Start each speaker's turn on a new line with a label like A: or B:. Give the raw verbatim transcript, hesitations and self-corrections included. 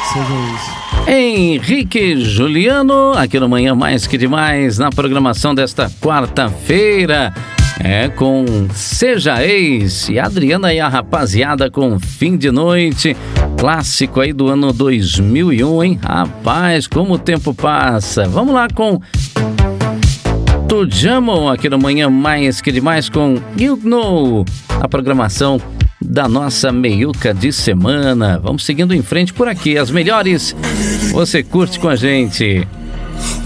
A: Seja isso.
B: Henrique Juliano, aqui no Manhã Mais Que Demais, na programação desta quarta-feira. É com Seja Ex e Adriana e a rapaziada com Fim de Noite. Clássico aí do ano dois mil e um, hein? Rapaz, como o tempo passa. Vamos lá com Tujamo, aqui no Manhã Mais Que Demais com You Know, a programação da nossa meiuca de semana. Vamos seguindo em frente por aqui. As melhores você curte com a gente.